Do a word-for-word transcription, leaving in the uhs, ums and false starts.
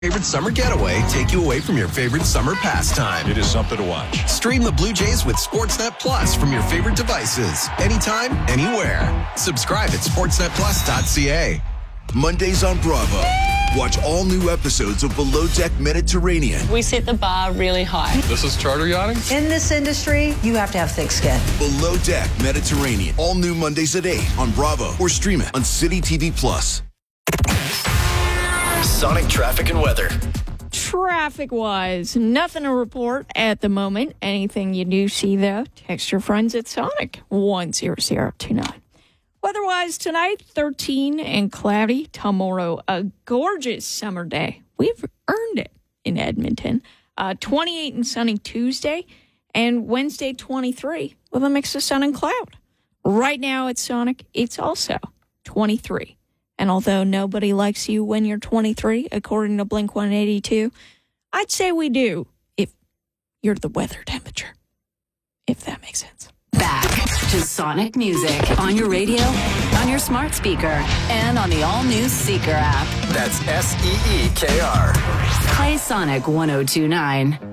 Favorite summer getaway take you away from your favorite summer pastime. It is something to watch. Stream the Blue Jays with Sportsnet Plus from your favorite devices. Anytime, anywhere. Subscribe at sportsnet plus dot c a. Mondays on Bravo. Watch all new episodes of Below Deck Mediterranean. We set the bar really high. This is charter yachting? In this industry, you have to have thick skin. Below Deck Mediterranean. All new Mondays at eight on Bravo or stream it on City T V Plus. Sonic traffic and weather. Traffic-wise, nothing to report at the moment. Anything you do see, though, text your friends at Sonic one zero zero two nine. Weather-wise, tonight, thirteen and cloudy. Tomorrow, a gorgeous summer day. We've earned it in Edmonton. Uh, twenty-eight and sunny Tuesday, and Wednesday, twenty-three, with a mix of sun and cloud. Right now at Sonic, it's also twenty-three. And although nobody likes you when you're twenty-three, according to Blink one eighty-two, I'd say we do if you're the weather temperature, if that makes sense. Back to Sonic Music on your radio, on your smart speaker, and on the all-new Seeker app. That's S E E K R. Play Sonic one oh two nine.